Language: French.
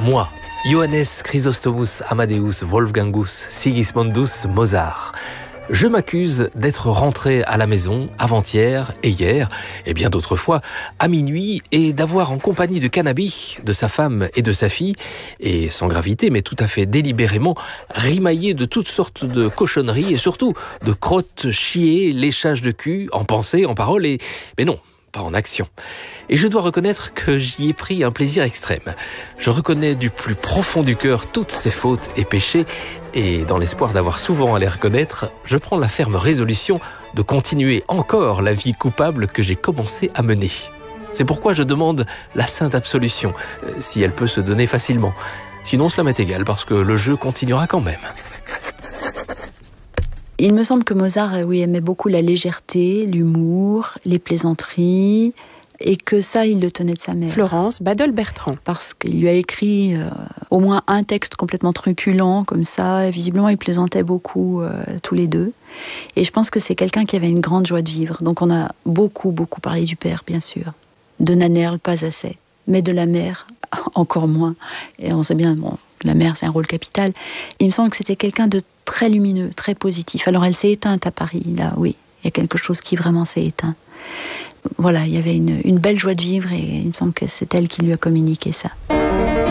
Moi, Johannes Chrysostomus Amadeus Wolfgangus Sigismundus Mozart. Je m'accuse d'être rentré à la maison avant-hier et hier, et bien d'autres fois, à minuit, et d'avoir en compagnie de Cannabis, de sa femme et de sa fille, et sans gravité, mais tout à fait délibérément, rimaillé de toutes sortes de cochonneries, et surtout de crottes, chiées, léchages de cul, en pensée, en parole, mais non, pas en action. Et je dois reconnaître que j'y ai pris un plaisir extrême. Je reconnais du plus profond du cœur toutes ces fautes et péchés, et dans l'espoir d'avoir souvent à les reconnaître, je prends la ferme résolution de continuer encore la vie coupable que j'ai commencé à mener. C'est pourquoi je demande la sainte absolution, si elle peut se donner facilement. Sinon, cela m'est égal, parce que le jeu continuera quand même. Il me semble que Mozart, oui, aimait beaucoup la légèreté, l'humour, les plaisanteries, et que ça, il le tenait de sa mère. Florence Badel-Bertrand. Parce qu'il lui a écrit au moins un texte complètement truculent, comme ça. Visiblement, ils plaisantaient beaucoup tous les deux. Et je pense que c'est quelqu'un qui avait une grande joie de vivre. Donc on a beaucoup parlé du père, bien sûr. De Nannerl, pas assez. Mais de la mère, encore moins. Et on sait bien, bon, la mère, c'est un rôle capital. Il me semble que c'était quelqu'un de très lumineux, très positif. Alors elle s'est éteinte à Paris, là, oui. Il y a quelque chose qui vraiment s'est éteint. Voilà, il y avait une belle joie de vivre et il me semble que c'est elle qui lui a communiqué ça.